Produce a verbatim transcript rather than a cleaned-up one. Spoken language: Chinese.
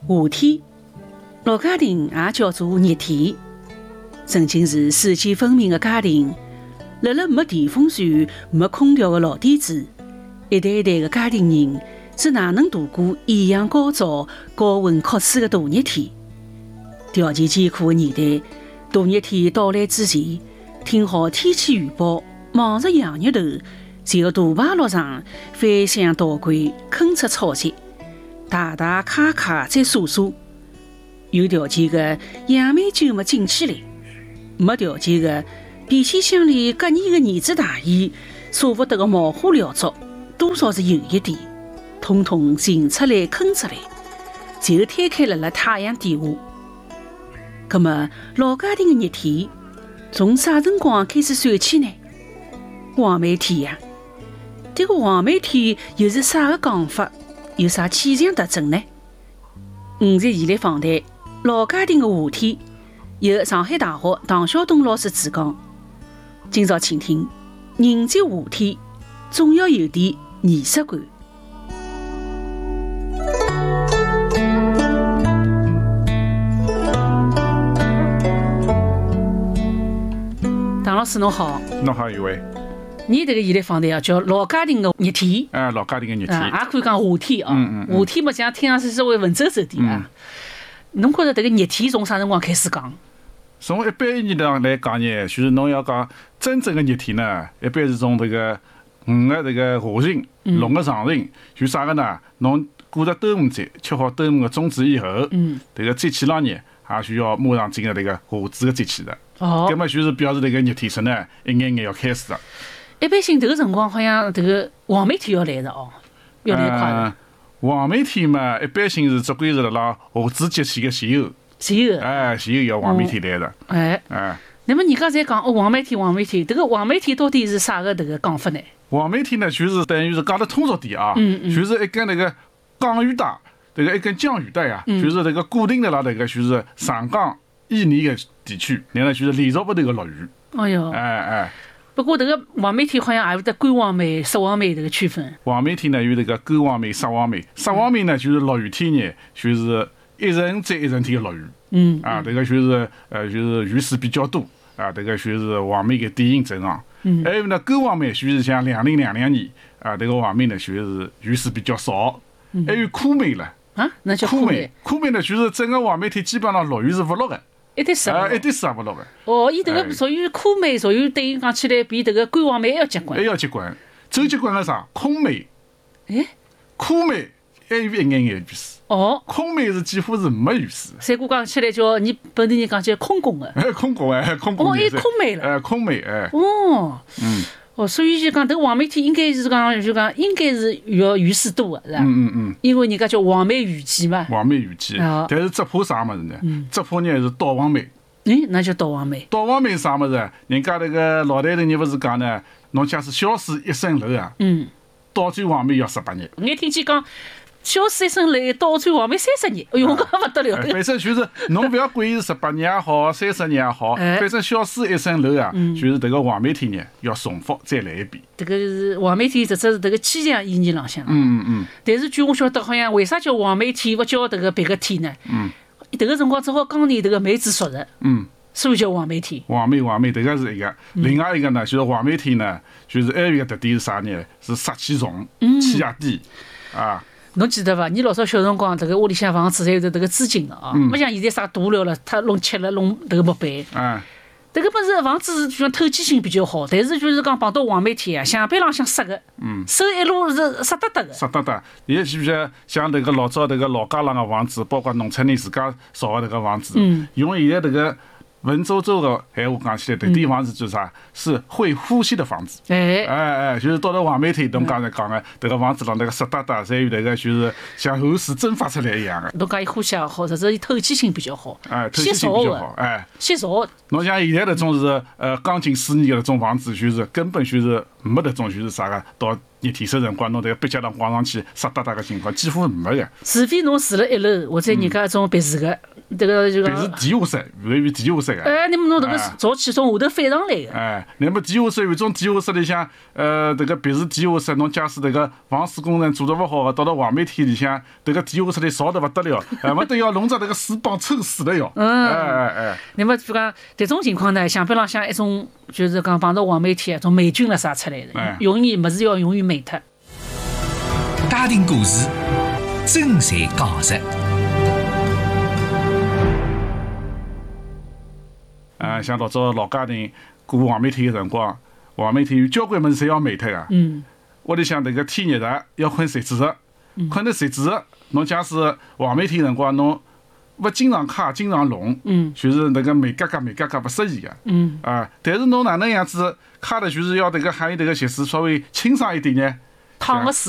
夏天，老家庭也叫做热天，曾经是四季分明的家庭。辣辣没电风扇、没空调的老底子，一代一代的家庭人是哪能度过艳阳高照、高温酷暑的大热天？条件艰苦的年代，大热天到来之前，听好天气预报，望着洋日头，就大排路上翻箱倒柜，吭哧吵节，大大卡卡再数数。有条件的杨梅酒没进起来，没条件的皮箱箱里隔年的儿子大衣，舍不得的毛花料粥，多少是有一点，统统寻出来坑出来，就摊开了辣太阳底下。那么老家庭的热天从啥辰光开始算起呢？黄梅天呀，这个黄梅天又是啥个讲法？有啥气象特征呢？五十二列访谈老家庭的夏天，由上海大学唐晓东老师主讲。今朝请听人在夏天总要有点仪式感。唐老师侬好。 侬好，一位。 你这个现在访谈啊，叫老家庭的热天。 哎，老家庭的热天， 啊，也可以讲夏天啊。 嗯嗯、 夏天嘛，讲听上去稍微文绉绉点啊。侬觉着这个热天从啥辰光开始讲？ 从一般意义上来讲呢，就是侬要讲真正的热天呢，一般是从这个五个这个下旬，六个上旬，就啥个呢？侬过着端午节，吃好端午的粽子以后，嗯，这个节气朗热，也需要马上进入这个夏至的节气的。哦，那么就是表示这个热天是呢，一眼眼要开始了。 一般性这个辰光好像这个黄梅天要来的哦，要来快的。 呃、黄梅天嘛，一般性是只归是辣辣夏至节气的前后。 前后。 哎，前后要黄梅天来的。 哦、哎。 哎。 那么人家在讲哦，黄梅天，黄梅天，这个黄梅天到底是啥个这个讲法呢？ 黄梅天呢，就是等于是讲得通俗点啊，嗯嗯就是一根那个降雨带，这个一根降雨带啊，嗯、就是这个固定的啦，这个就是上港以内的地区，然后就是连续不断的落雨。 哎哟。 哎哎。 不过这个黄梅天好像也有得干黄梅、湿黄梅这个区分。 黄梅天呢有这个干黄梅、湿黄梅，湿黄梅呢就是落雨天呢，就是一阵再一阵天的落雨。嗯。啊，这个就是呃就是雨水比较多啊，这个就是黄梅的典型症状。嗯。还有呢，干黄梅就是像两零两两年啊，这个黄梅呢就是雨水比较少。嗯。还有枯梅了。 啊？那叫枯梅。枯梅呢就是整个黄梅天基本上落雨是不落的。 一点湿啊，一点湿也不落的。 哦，伊这个属于枯梅，属于对伊讲起来比这个干黄梅还要结棍。 还要结棍，最结棍个啥？空梅。 哎， 枯梅还有一眼眼雨水。 哦。 空梅是几乎是没雨水。 三姑讲起来叫你本地人讲叫空工的。 哎，空工哎，空工。 哦，还空梅了。 哎，空梅哎。 哦。 嗯。 哦，所以就讲这个黄梅天应该是讲就讲应该是要雨水多的，是吧？ 嗯嗯嗯。 因为人家叫黄梅雨季嘛。 黄梅雨季。哦。但是只怕啥么子呢？嗯。只怕呢是倒黄梅。 哎，那叫倒黄梅。 倒黄梅啥么子？人家那个老太太人不是讲呢？侬假使小水一升楼啊，嗯，倒转黄梅要十八日。 我听见讲小水一升楼，倒转黄梅三十日，哎呦，搿不得了。 反正就是侬不要管伊是十八日也好，三十日也好，反正小水一升楼啊，就是这个黄梅天呢要重复再来一遍。 这个是黄梅天，实质是这个气象意义浪向。 嗯嗯嗯。 但是据我晓得，好像为啥叫黄梅天，不叫这个别个天呢？嗯。这个辰光正好刚年这个梅子熟着，嗯，所以叫黄梅天。 黄梅黄梅，这个是一个。另外一个呢，就是黄梅天呢，就是还有一个特点是啥呢？是湿气重，气压低，啊。 侬记得伐？你老早小辰光，这个屋里向房子侪有得这个织锦的啊，没像现在啥涂料了，它弄漆了，弄这个木板。嗯。这个本是房子就像透气性比较好，但是就是讲碰到黄梅天啊，墙壁浪向湿个，嗯，手一路是湿哒哒个。 湿哒哒，也是不是像那个老早那个老家浪个房子，包括农村人自家造的那个房子，嗯，用现在这个文绉绉的闲话讲起来，这地房子就是啥？是会呼吸的房子。哎哎哎，就是到了黄梅天，侬刚才讲的，这个房子浪那个湿哒哒，侪有那个就是像汗水蒸发出来一样的。 侬讲伊呼吸也好，或者伊透气性比较好。 哎，透气性比较好。哎， 吸潮。 侬像现在那种是呃钢筋水泥的那种房子，就是根本就是没那种就是啥个到热天时辰光，侬这个壁墙上挂上去湿哒哒的情况几乎没的。 除非侬住了一楼或者人家一种别墅的。 这个这但是个， 地下室，属于地下室个。 哎，那么侬这个哎早起从下头翻上来个， 哎，那么地下室有一种地下室里向，呃，这个别是地下室，侬假使这个防水工程做得勿好个，到了黄梅天里向，这个地下室里烧得勿得了，哎，没得要弄只这个水泵抽死了要。 嗯哎哎哎， 那么就讲这种情况呢，相反浪向一种就是讲碰到黄梅天，一种霉菌了啥出来的哎， 容易物事要容易霉脱。 家庭故事真侪讲实。 啊，像老早老家庭过黄梅天个辰光，黄梅天有交关物事侪要霉脱个。 嗯屋里向迭个天热个要困谁子个，困得谁子个，侬假使黄梅天辰光侬勿经常开，经常弄， 嗯就是那个霉格格霉格格勿适宜个。 嗯， 啊，但是侬哪能样子开了，就是要迭个还有迭个习水稍微清爽一点呢？ 烫个水。